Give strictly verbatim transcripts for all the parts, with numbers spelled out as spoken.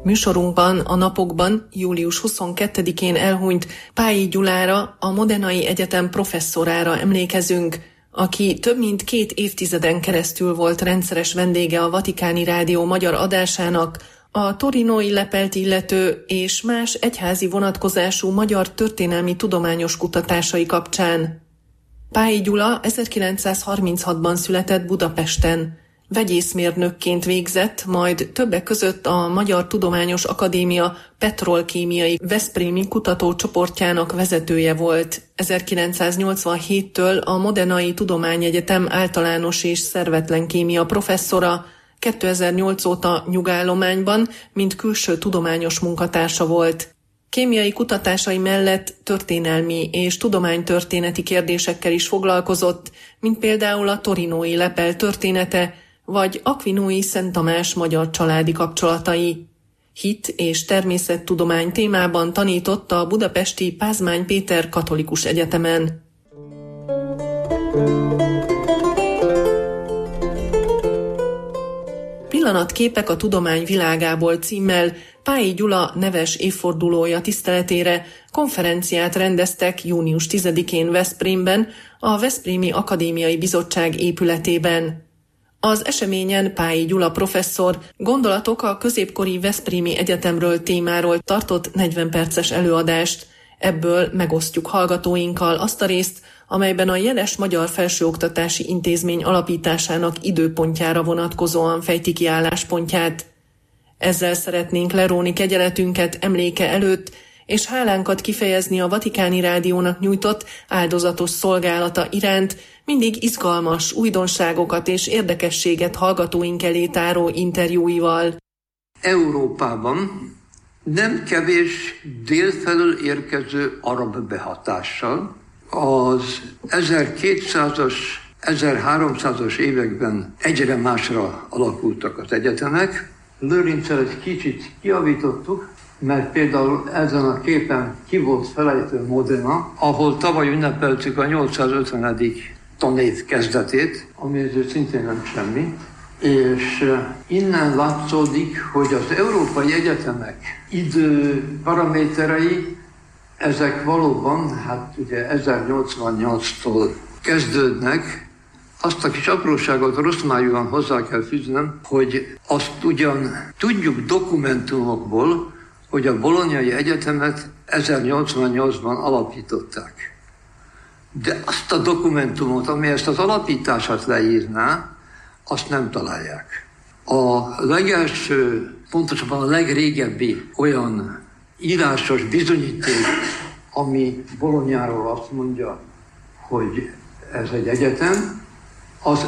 Műsorunkban a napokban július huszonkettedikén elhunyt Pályi Gyulára, a Modenai Egyetem professzorára emlékezünk, aki több mint két évtizeden keresztül volt rendszeres vendége a Vatikáni Rádió magyar adásának, a torinói lepelt illető és más egyházi vonatkozású magyar történelmi tudományos kutatásai kapcsán. Pályi Gyula ezerkilencszázharminchatban született Budapesten. Vegyészmérnökként végzett, majd többek között a Magyar Tudományos Akadémia petrolkémiai veszprémi kutatócsoportjának vezetője volt. ezerkilencszáznyolcvanhéttől a Modenai Tudományegyetem általános és szervetlen kémia professzora, kétezer-nyolc óta nyugállományban, mint külső tudományos munkatársa volt. Kémiai kutatásai mellett történelmi és tudománytörténeti kérdésekkel is foglalkozott, mint például a torinói lepel története, vagy Aquinói Szent Tamás magyar családi kapcsolatai. Hit és természettudomány témában tanított a budapesti Pázmány Péter Katolikus Egyetemen. Pillanatképek a tudomány világából címmel Pályi Gyula neves évfordulója tiszteletére konferenciát rendeztek június tizedikén Veszprémben, a Veszprémi Akadémiai Bizottság épületében. Az eseményen Pályi Gyula professzor gondolatok a középkori Veszprémi Egyetemről témáról tartott negyven perces előadást. Ebből megosztjuk hallgatóinkkal azt a részt, amelyben a jeles Magyar Felsőoktatási Intézmény alapításának időpontjára vonatkozóan fejti ki álláspontját. Ezzel szeretnénk leróni kegyeletünket emléke előtt, és hálánkat kifejezni a Vatikáni Rádiónak nyújtott áldozatos szolgálata iránt, mindig izgalmas újdonságokat és érdekességet hallgatóink elé táró interjúival. Európában nem kevés délfelől érkező arab behatással az ezerkétszázas, ezerháromszázas években egyre másra alakultak az egyetemek. Lőrinccel egy kicsit kijavítottuk, mert például ezen a képen ki volt felejtő Modena, ahol tavaly ünnepeltük a nyolcszázötvenedik tanév kezdetét, ami ezért szintén nem semmi, és innen látszódik, hogy az európai egyetemek idő paraméterei, ezek valóban, hát ugye ezernyolcvannyolctól kezdődnek. Azt a kis apróságot rossz májúan hozzá kell fűznöm, hogy azt ugyan tudjuk dokumentumokból, hogy a Bolonyai Egyetemet ezernyolcvannyolcban alapították. De azt a dokumentumot, ami ezt az alapítását leírná, azt nem találják. A legelső, pontosabban a legrégebbi olyan írásos bizonyíték, ami Bolonyáról azt mondja, hogy ez egy egyetem, az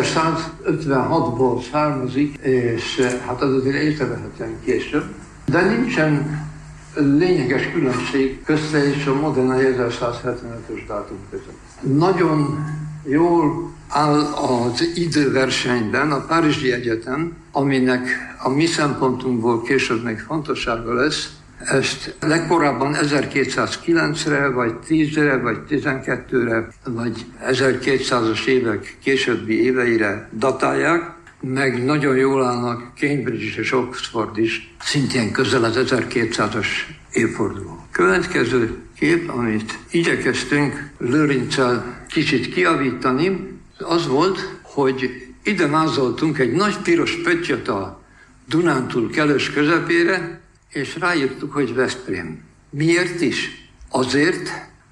ezerszázötvenhatból származik, és hát az azért észrevehetően később, de nincsen lényeges különbség közte és a Modenai ezerszázhetvenötös dátum között. Nagyon jól áll az időversenyben a Párizsi Egyetem, aminek a mi szempontunkból később még fontossága lesz. Ezt legkorábban ezerkétszázkilencre, vagy tízre, vagy tizenkettőre, vagy ezerkétszázas évek későbbi éveire datálják, meg nagyon jól állnak Cambridge és Oxford is, szintén közel az ezerkétszázas évforduló. Következő kép, amit igyekeztünk Lőrinccel kicsit kijavítani, az volt, hogy ide mázoltunk egy nagy piros pöttyöt a Dunántúl kellős közepére, és ráírtuk, hogy Veszprém. Miért is? Azért,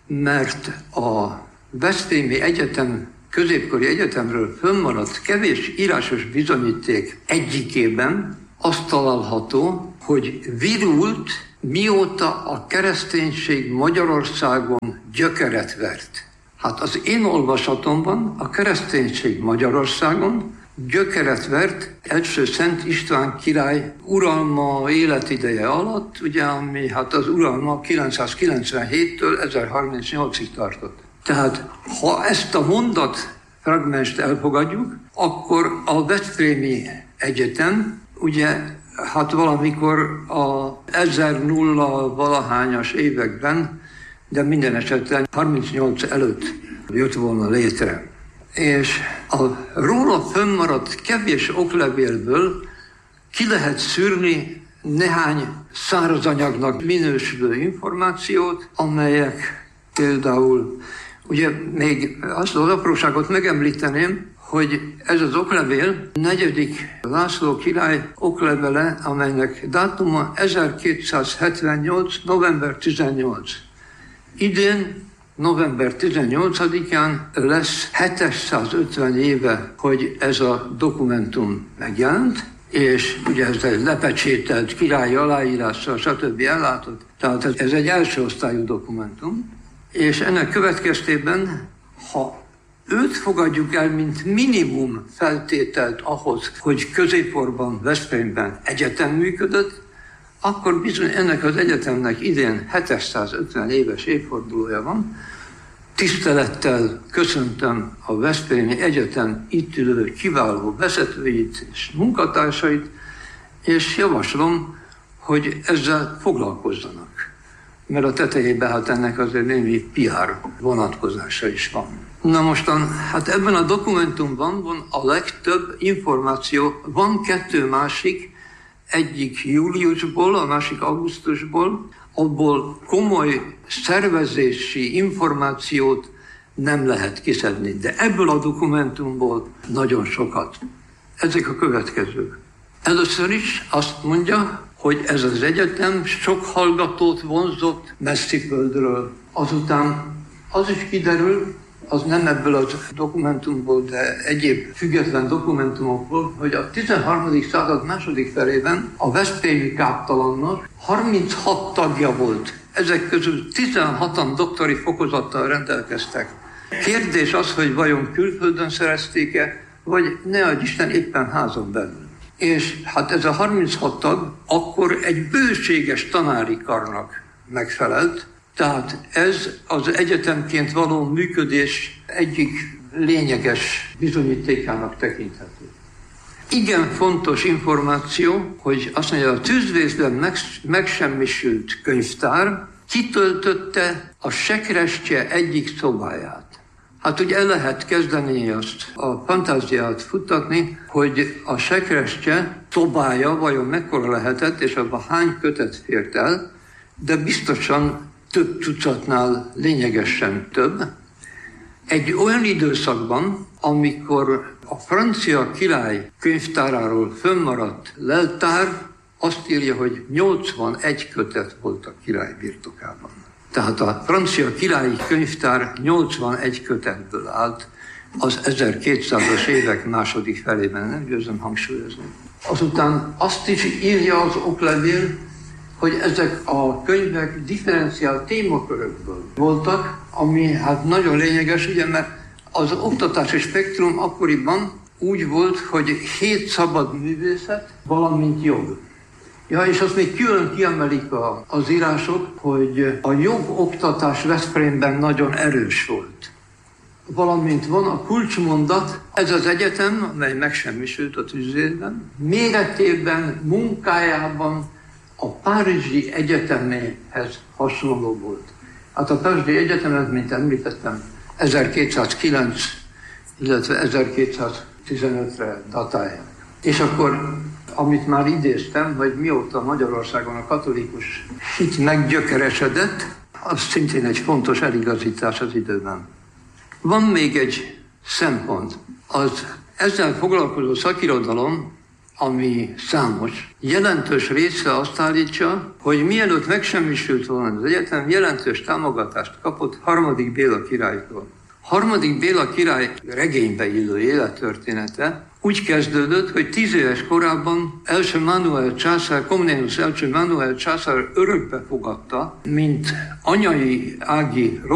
mert a Veszprémi Egyetem, középkori egyetemről fönnmaradt kevés írásos bizonyíték egyikében azt található, hogy virult, mióta a kereszténység Magyarországon gyökeret vert. Hát az én olvasatomban a kereszténység Magyarországon gyökeret vert első Szent István király uralma életideje alatt, ugye, ami hát az uralma kilencszázkilencvenhéttől ezerharmincnyolcig tartott. Tehát ha ezt a mondat fragmenst elfogadjuk, akkor a Veszprémi Egyetem ugye hát valamikor a ezer nulla valahányas években, de minden esetben harmincnyolc előtt jött volna létre. És a róla fönnmaradt kevés oklevélből ki lehet szűrni néhány szárazanyagnak minősülő információt, amelyek például, ugye még azt az apróságot megemlíteném, hogy ez az oklevél negyedik László király oklevele, amelynek dátuma ezerkétszázhetvennyolc. november tizennyolcadika. Idén november tizennyolcadikán lesz hétszázötven éve, hogy ez a dokumentum megjelent, és ugye ez egy lepecsételt királyi aláírással, stb. Ellátott. Tehát ez egy első osztályú dokumentum, és ennek következtében, ha őt fogadjuk el, mint minimum feltételt ahhoz, hogy középkorban, Veszprémben egyetem működött, akkor bizony ennek az egyetemnek idén hétszázötven éves évfordulója van. Tisztelettel köszöntöm a Veszprémi Egyetem itt ülő kiváló vezetőit és munkatársait, és javaslom, hogy ezzel foglalkozzanak. Mert a tetejében hát ennek azért némi pé er vonatkozása is van. Na mostan, hát ebben a dokumentumban van a legtöbb információ, van kettő másik, egyik júliusból, a másik augusztusból, abból komoly szervezési információt nem lehet kiszedni, de ebből a dokumentumból nagyon sokat. Ezek a következők. Először is azt mondja, hogy ez az egyetem sok hallgatót vonzott messzi földről. Azután az is kiderül, az nem ebből a dokumentumból, de egyéb független dokumentumokból, hogy a tizenharmadik század második felében a veszprémi káptalannak harminchat tagja volt. Ezek közül tizenhatan doktori fokozattal rendelkeztek. Kérdés az, hogy vajon külföldön szerezték-e, vagy ne adj Isten éppen házon belül. És hát ez a harminchat tag akkor egy bőséges tanári karnak megfelelt, tehát ez az egyetemként való működés egyik lényeges bizonyítékának tekinthető. Igen fontos információ, hogy azt mondja, a tűzvészben meg, megsemmisült könyvtár kitöltötte a sekrestye egyik szobáját. Hát ugye el lehet kezdeni azt a fantáziát futtatni, hogy a sekrestye szobája vajon mekkora lehetett, és abban hány kötet fért el, de biztosan több tucatnál lényegesen több. Egy olyan időszakban, amikor a francia király könyvtáráról fönnmaradt leltár, azt írja, hogy nyolcvanegy kötet volt a király birtokában. Tehát a francia királyi könyvtár nyolcvanegy kötetből állt az ezerkétszázas évek második felében, nem győzöm hangsúlyozni. Azután azt is írja az oklevél, hogy ezek a könyvek differenciált témakörökből voltak, ami hát nagyon lényeges, ugye, mert az oktatási spektrum akkoriban úgy volt, hogy hét szabad művészet, valamint jog. Ja, és azt még külön kiemelik a, az írások, hogy a jogoktatás Veszprémben nagyon erős volt. Valamint van a kulcsmondat, ez az egyetem, amely megsemmisült a tűzvészben, méretében, munkájában a Párizsi Egyeteméhez hasonló volt. Hát a Párizsi Egyetemet, mint említettem, ezerkétszázkilenc, illetve ezerkétszáztizenötre datálják. És akkor, amit már idéztem, hogy mióta Magyarországon a katolikus hit meggyökeresedett, az szintén egy fontos eligazítás az időben. Van még egy szempont. Az ezzel foglalkozó szakirodalom, ami számos, jelentős része azt állítja, hogy mielőtt megsemmisült volna az egyetem, jelentős támogatást kapott harmadik Béla királytól. Harmadik Béla király regénybe illő élettörténete úgy kezdődött, hogy tíz éves korában első Mánuel császár, Komnénusz első Mánuel császár örökbe fogadta, mint anyai ági